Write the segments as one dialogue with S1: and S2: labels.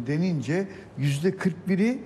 S1: denince %41'i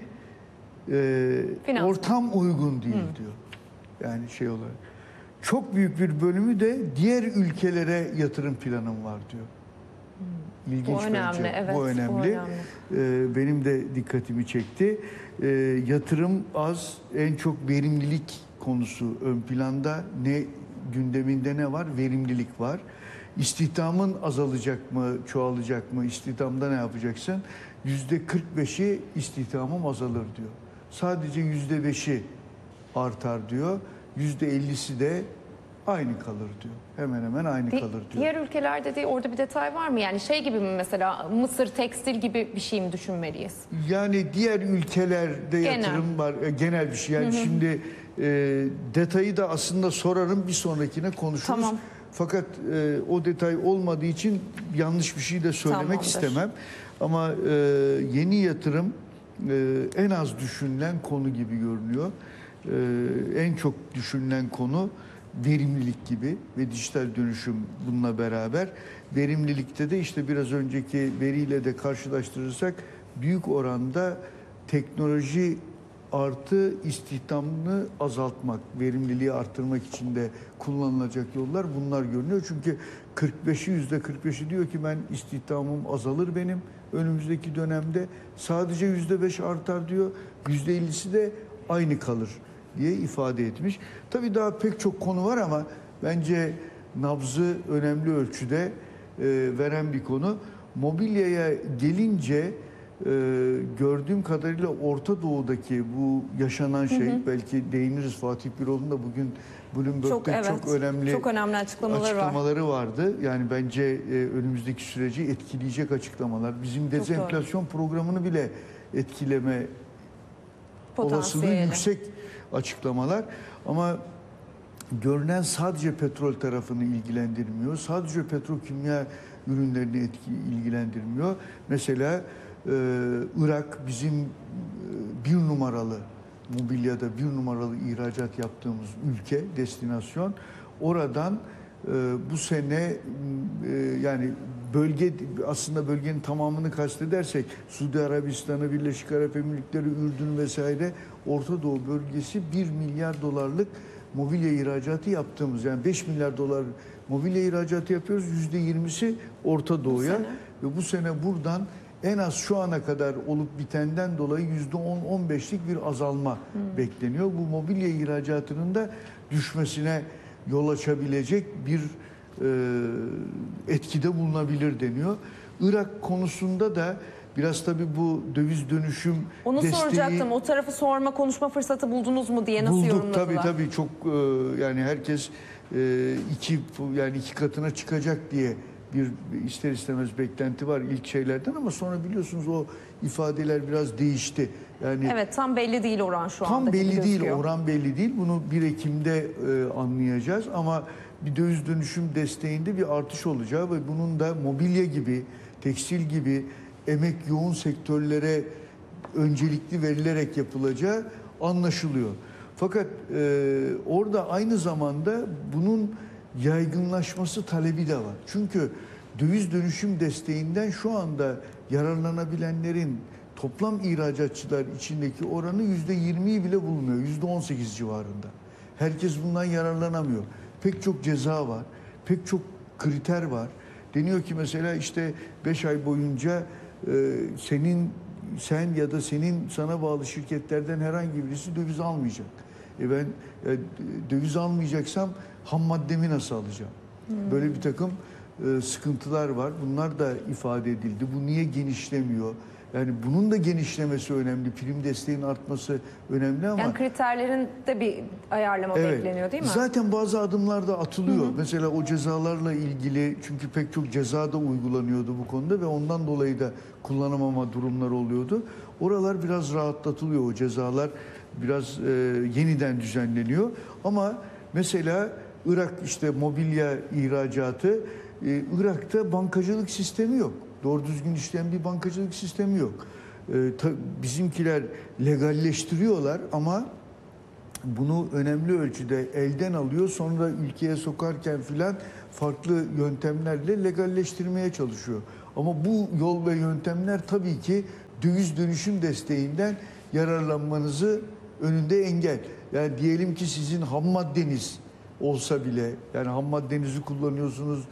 S1: ortam uygun değil diyor. Yani şey olarak. Çok büyük bir bölümü de diğer ülkelere yatırım planım var diyor. İlginç
S2: bu önemli,
S1: bence.
S2: evet,
S1: bu önemli. Benim de dikkatimi çekti. Yatırım az, en çok verimlilik konusu ön planda. Gündeminde ne var? Verimlilik var. İstihdamın azalacak mı, çoğalacak mı? İstihdamda ne yapacaksın? %45'i istihdamım azalır diyor. Sadece %5'i artar diyor. %50'si de aynı kalır diyor. Hemen hemen aynı kalır diyor.
S2: Diğer ülkelerde de orada bir detay var mı? Yani şey gibi mi mesela, Mısır tekstil gibi bir şey mi düşünmeliyiz?
S1: Yani diğer ülkelerde yatırım var. Genel bir şey. Yani şimdi detayı da aslında sorarım, bir sonrakine konuşuruz.
S2: Tamam.
S1: Fakat o detay olmadığı için yanlış bir şey de söylemek istemem. Ama yeni yatırım en az düşünülen konu gibi görünüyor. En çok düşünülen konu verimlilik gibi ve dijital dönüşüm bununla beraber. Verimlilikte de işte biraz önceki veriyle de karşılaştırırsak büyük oranda teknoloji artı istihdamını azaltmak, verimliliği arttırmak için de kullanılacak yollar bunlar görünüyor. Çünkü %45'i diyor ki ben istihdamım azalır benim önümüzdeki dönemde. Sadece %5 artar diyor. %50'si de aynı kalır diye ifade etmiş. Tabii daha pek çok konu var ama bence nabzı önemli ölçüde veren bir konu. Mobilyaya gelince gördüğüm kadarıyla Orta Doğu'daki bu yaşanan şey, belki değiniriz, Fatih Birol'un da bugün Bloomberg'de çok önemli açıklamaları vardı. Yani bence önümüzdeki süreci etkileyecek açıklamalar. Bizim dezenflasyon programını bile etkileme olasılığı yüksek açıklamalar. Ama görünen sadece petrol tarafını ilgilendirmiyor. Sadece petrokimya ürünlerini ilgilendirmiyor. Mesela Irak bizim bir numaralı mobilyada bir numaralı ihracat yaptığımız ülke, destinasyon. Oradan bu sene yani aslında bölgenin tamamını kastedersek Suudi Arabistan'ı, Birleşik Arap Emirlikleri, Ürdün vesaire Orta Doğu bölgesi 1 milyar dolarlık mobilya ihracatı yaptığımız, yani 5 milyar dolar mobilya ihracatı yapıyoruz. %20'si Orta Doğu'ya ve bu sene buradan en az şu ana kadar olup bitenden dolayı %10-15'lik bir azalma bekleniyor. Bu mobilya ihracatının da düşmesine yol açabilecek bir etkide bulunabilir deniyor. Irak konusunda da biraz tabii bu döviz dönüşüm desteği...
S2: soracaktım. O tarafı konuşma fırsatı buldunuz mu diye, nasıl yorumladılar?
S1: Bulduk tabii çok yani herkes iki katına çıkacak diye bir ister istemez beklenti var ilk şeylerden ama sonra biliyorsunuz o ifadeler biraz değişti. Yani
S2: evet, tam belli değil oran şu anda.
S1: Tam belli değil, oran belli değil. Bunu 1 Ekim'de anlayacağız ama bir döviz dönüşüm desteğinde bir artış olacağı ve bunun da mobilya gibi, tekstil gibi emek yoğun sektörlere öncelikli verilerek yapılacağı anlaşılıyor. Fakat orada aynı zamanda bunun yaygınlaşması talebi de var. Çünkü döviz dönüşüm desteğinden şu anda yararlanabilenlerin toplam ihracatçılar içindeki oranı %20'yi bile bulmuyor. %18 civarında. Herkes bundan yararlanamıyor. Pek çok ceza var. Pek çok kriter var. Deniyor ki mesela işte 5 ay boyunca sen ya da sana bağlı şirketlerden herhangi birisi döviz almayacak. Ben döviz almayacaksam ham maddemi nasıl alacağım? Böyle bir takım sıkıntılar var. Bunlar da ifade edildi. Bu niye genişlemiyor? Yani bunun da genişlemesi önemli. Prim desteğinin artması önemli ama...
S2: Yani kriterlerin de bir ayarlama bekleniyor değil mi?
S1: Zaten bazı adımlar da atılıyor. Mesela o cezalarla ilgili, çünkü pek çok ceza da uygulanıyordu bu konuda ve ondan dolayı da kullanamama durumları oluyordu. Oralar biraz rahatlatılıyor. O cezalar biraz yeniden düzenleniyor. Ama mesela Irak işte mobilya ihracatı, Irak'ta bankacılık sistemi yok. Doğru düzgün işleyen bir bankacılık sistemi yok. Bizimkiler legalleştiriyorlar ama bunu önemli ölçüde elden alıyor. Sonra ülkeye sokarken filan farklı yöntemlerle legalleştirmeye çalışıyor. Ama bu yol ve yöntemler tabii ki döviz dönüşüm desteğinden yararlanmanızı önünde engel. Yani diyelim ki sizin ham maddeniz olsa bile, yani ham maddenizi kullanıyorsunuz,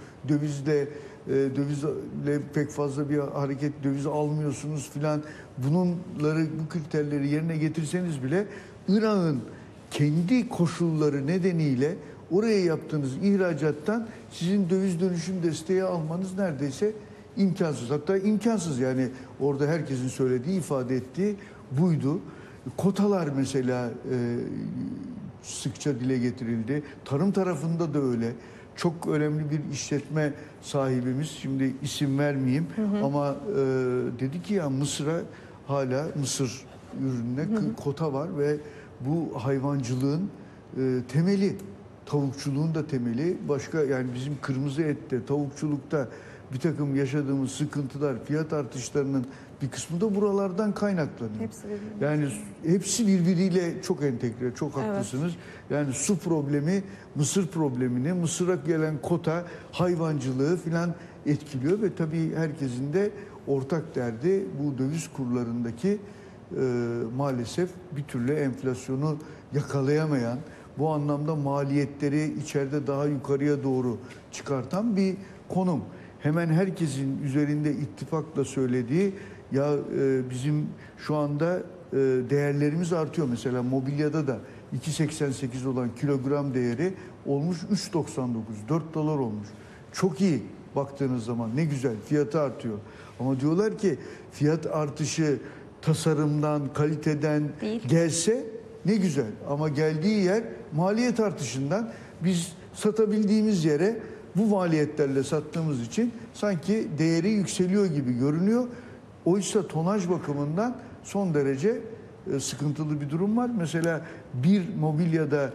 S1: dövizle pek fazla bir hareket, döviz almıyorsunuz filan, bu kriterleri yerine getirseniz bile Irak'ın kendi koşulları nedeniyle oraya yaptığınız ihracattan sizin döviz dönüşüm desteği almanız neredeyse imkansız. Hatta imkansız, yani orada herkesin söylediği, ifade ettiği buydu. Kotalar mesela sıkça dile getirildi. Tarım tarafında da öyle. Çok önemli bir işletme sahibimiz, şimdi isim vermeyeyim, ama dedi ki ya Mısır'a hala mısır ürününe kota var ve bu hayvancılığın temeli, tavukçuluğun da temeli. Başka, yani bizim kırmızı ette, tavukçulukta bir takım yaşadığımız sıkıntılar, fiyat artışlarının bir kısmı da buralardan kaynaklanıyor. Yani hepsi birbiriyle çok entegre, çok haklısınız. Yani su problemi, Mısır problemini, Mısır'a gelen kota, hayvancılığı filan etkiliyor ve tabii herkesin de ortak derdi bu döviz kurlarındaki maalesef bir türlü enflasyonu yakalayamayan, bu anlamda maliyetleri içeride daha yukarıya doğru çıkartan bir konum. Hemen herkesin üzerinde ittifakla söylediği, ya bizim şu anda değerlerimiz artıyor. Mesela mobilyada da 2.88 olan kilogram değeri olmuş 3.99, 4 dolar olmuş. Çok iyi baktığınız zaman, ne güzel, fiyatı artıyor. Ama diyorlar ki fiyat artışı tasarımdan, kaliteden gelse ne güzel. Ama geldiği yer maliyet artışından, biz satabildiğimiz yere bu maliyetlerle sattığımız için sanki değeri yükseliyor gibi görünüyor. Oysa tonaj bakımından son derece sıkıntılı bir durum var. Mesela bir mobilyada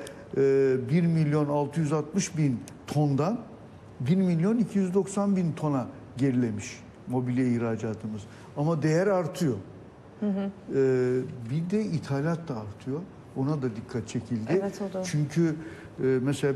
S1: 1.660.000 tondan 1.290.000 tona gerilemiş mobilya ihracatımız. Ama değer artıyor. Bir de ithalat da artıyor. Ona da dikkat çekildi.
S2: Evet, o da.
S1: Çünkü mesela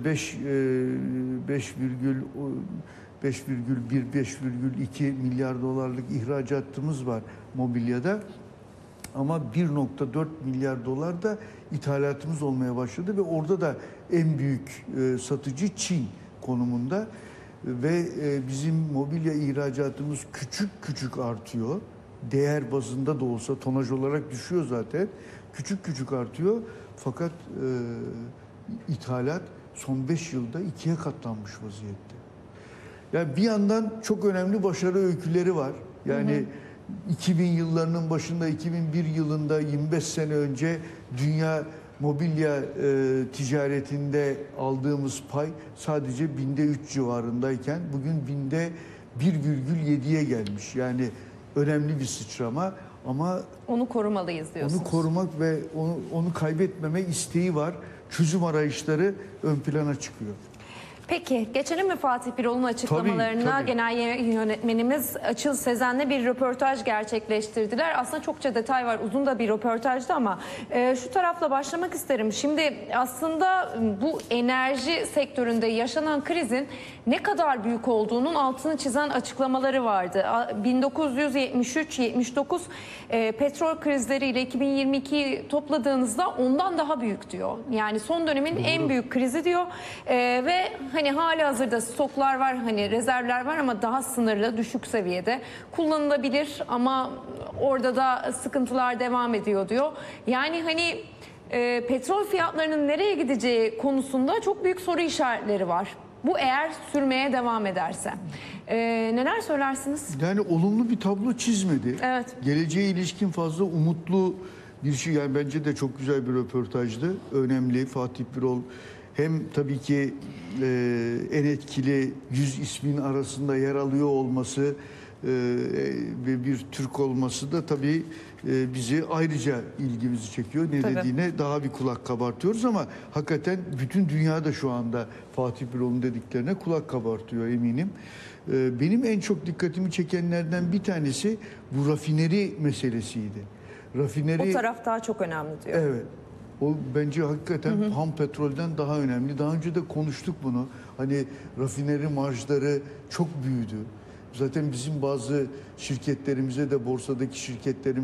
S1: 5,2 milyar dolarlık ihracatımız var mobilyada. Ama 1,4 milyar dolar da ithalatımız olmaya başladı ve orada da en büyük satıcı Çin konumunda ve bizim mobilya ihracatımız küçük küçük artıyor. Değer bazında da olsa, tonaj olarak düşüyor zaten. Küçük küçük artıyor. Fakat ithalat son 5 yılda 2'ye katlanmış vaziyette. Yani bir yandan çok önemli başarı öyküleri var. Yani 2000 yıllarının başında, 2001 yılında, 25 sene önce dünya mobilya ticaretinde aldığımız pay sadece binde 3 civarındayken bugün binde 1,7'ye gelmiş. Yani önemli bir sıçrama, ama
S2: onu korumalıyız diyorsunuz.
S1: onu korumak ve onu kaybetmeme isteği var. Çözüm arayışları ön plana çıkıyor.
S2: Peki geçelim mi Fatih Birol'un açıklamalarına?
S1: Tabii.
S2: Genel yayın yönetmenimiz Açıl Sezen'le bir röportaj gerçekleştirdiler. Aslında çokça detay var. Uzun da bir röportajdı ama şu tarafla başlamak isterim. Şimdi aslında bu enerji sektöründe yaşanan krizin ne kadar büyük olduğunun altını çizen açıklamaları vardı. 1973-79 petrol krizleriyle 2022 topladığınızda ondan daha büyük diyor. Yani son dönemin en büyük krizi diyor. Ve hani halihazırda stoklar var, hani rezervler var ama daha sınırlı, düşük seviyede. Kullanılabilir ama orada da sıkıntılar devam ediyor diyor. Yani hani petrol fiyatlarının nereye gideceği konusunda çok büyük soru işaretleri var. Bu eğer sürmeye devam ederse. Neler söylersiniz?
S1: Yani olumlu bir tablo çizmedi.
S2: Evet.
S1: Geleceğe ilişkin fazla umutlu bir şey. Yani bence de çok güzel bir röportajdı. Önemli. Fatih Birol hem tabii ki en etkili 100 ismin arasında yer alıyor olması ve bir Türk olması da tabii bizi ayrıca ilgimizi çekiyor. Ne
S2: tabii
S1: dediğine daha bir kulak kabartıyoruz ama hakikaten bütün dünyada şu anda Fatih Birol'un dediklerine kulak kabartıyor eminim. Benim en çok dikkatimi çekenlerden bir tanesi bu rafineri meselesiydi.
S2: O taraf daha çok önemli diyor.
S1: Evet. O bence hakikaten ham petrolden daha önemli. Daha önce de konuştuk bunu. Hani rafineri marjları çok büyüdü. Zaten bizim bazı şirketlerimize de, borsadaki şirketlerimize